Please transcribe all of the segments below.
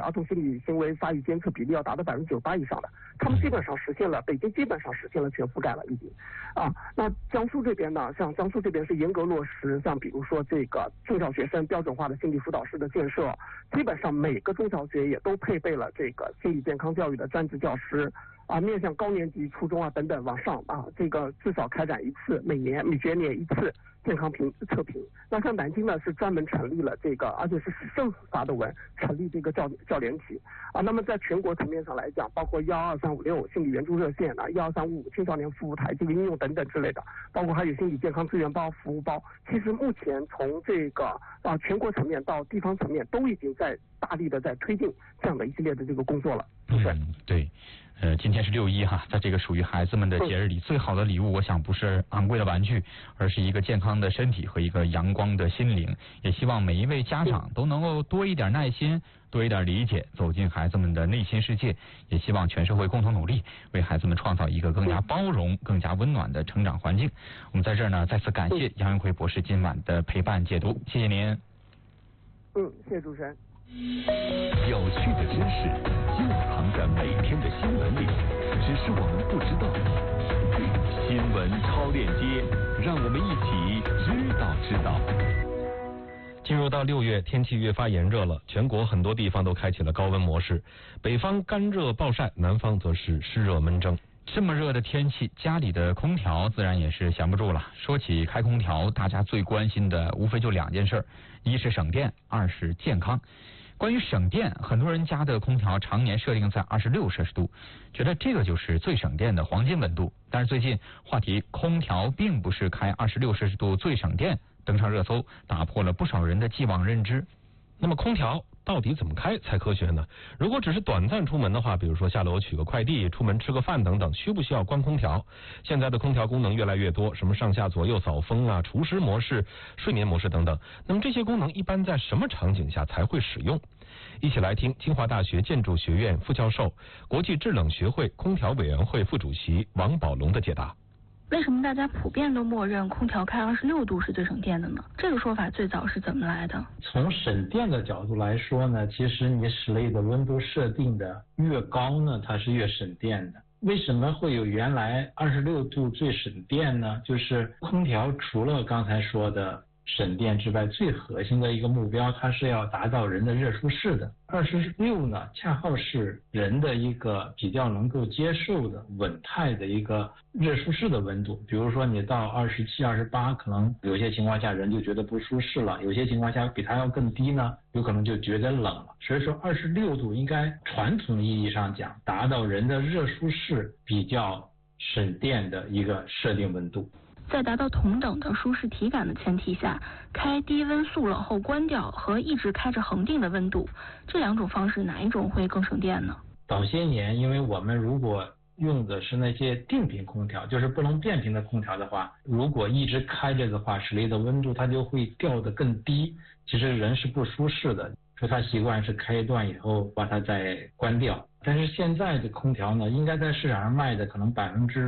儿童心理行为发育监测比例要达到98%以上的，他们基本上实现了，北京基本上实现了全覆盖了已经。那江苏这边呢，像江苏这边是严格落实，像比如说这个中小学生标准化的心理辅导室的建设，基本上每个中小学也都配备了这个心理健康教育的专职教师。面向高年级、初中等等往上这个至少开展一次，每学年一次健康测评。那像南京呢是专门成立了这个，而且是市政府发的文，成立这个教联体那么在全国层面上来讲，包括12356心理援助热线12355青少年服务台这个应用等等之类的，包括还有心理健康资源包、服务包。其实目前从这个全国层面到地方层面都已经在大力的在推进这样的一系列的这个工作了。 对。今天是6·1哈，在这个属于孩子们的节日里，最好的礼物，我想不是昂贵的玩具，而是一个健康的身体和一个阳光的心灵。也希望每一位家长都能够多一点耐心，多一点理解，走进孩子们的内心世界。也希望全社会共同努力，为孩子们创造一个更加包容、更加温暖的成长环境。我们在这儿呢，再次感谢杨元奎博士今晚的陪伴解读，谢谢您。 谢谢主持人。 有趣的知识就藏在每天的新闻里，只是我们不知道。新闻超链接，让我们一起知道。 进入到6月，天气越发炎热了，全国很多地方都开启了高温模式，北方干热暴晒，南方则是湿热闷蒸。 这么热的天气，家里的空调自然也是闲不住了。说起开空调，大家最关心的无非就2件事，一是省电，二是健康。关于省电，很多人家的空调常年设定在26摄氏度，觉得这个就是最省电的黄金温度。但是最近话题空调并不是开26摄氏度最省电登上热搜，打破了不少人的既往认知。 那么空调到底怎么开才科学呢？如果只是短暂出门的话，比如说下楼取个快递、出门吃个饭等等，需不需要关空调？现在的空调功能越来越多，什么上下左右扫风除湿模式、睡眠模式等等。那么这些功能一般在什么场景下才会使用？一起来听清华大学建筑学院副教授、国际制冷学会空调委员会副主席王宝龙的解答。 为什么大家普遍都默认空调开26度是最省电的呢？这个说法最早是怎么来的？ 从省电的角度来说呢，其实你室内的温度设定的越高呢，它是越省电的。为什么会有原来26度最省电呢？就是空调除了刚才说的省电之外，最核心的一个目标，它是要达到人的热舒适的。26呢，恰好是人的一个比较能够接受的稳态的一个热舒适的温度。比如说你到27、28，可能有些情况下人就觉得不舒适了，有些情况下比它要更低呢，有可能就觉得冷了。所以说26度应该传统意义上讲，达到人的热舒适比较省电的一个设定温度。 在达到同等的舒适体感的前提下，开低温速冷后关掉和一直开着恒定的温度，这2种方式哪一种会更省电呢？ 早些年，因为我们如果用的是那些定频空调，就是不能变频的空调的话，如果一直开着的话，室内的温度它就会掉得更低，其实人是不舒适的。说他习惯是开一段以后把它再关掉，但是现在的空调呢，应该在市场上卖的可能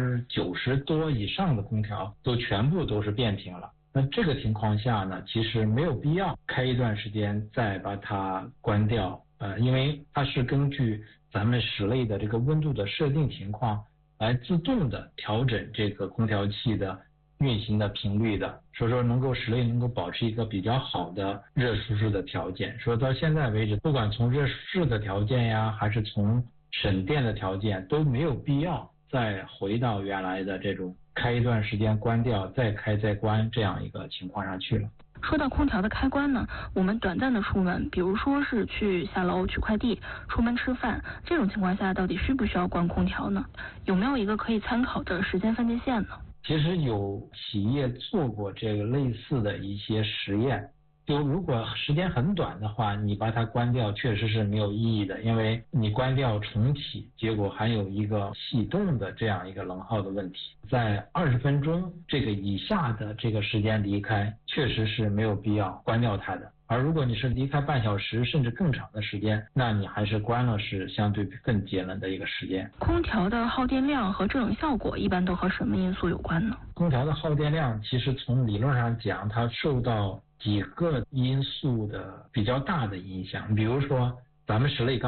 90%多以上的空调都全部都是变频了。那这个情况下呢，其实没有必要开一段时间再把它关掉，因为它是根据咱们室内的这个温度的设定情况来自动的调整这个空调器的运行的频率的，所以说能够室内能够保持一个比较好的热舒适的条件。说到现在为止，不管从热舒适的条件呀，还是从省电的条件，都没有必要再回到原来的这种开一段时间关掉再开再关这样一个情况上去了。 说到空调的开关呢，我们短暂的出门，比如说是去下楼取快递、出门吃饭，这种情况下到底需不需要关空调呢？有没有一个可以参考的时间分界线呢？ 其实有企业做过这个类似的一些实验，就如果时间很短的话，你把它关掉确实是没有意义的，因为你关掉重启，结果还有一个启动的这样一个能耗的问题。在20分钟这个以下的这个时间离开，确实是没有必要关掉它的。而如果你是离开半小时甚至更长的时间，那你还是关了是相对更节能的一个时间。 空调的耗电量和制冷效果一般都和什么因素有关呢？ 空调的耗电量其实从理论上讲，它受到几个因素的比较大的影响。比如说咱们室内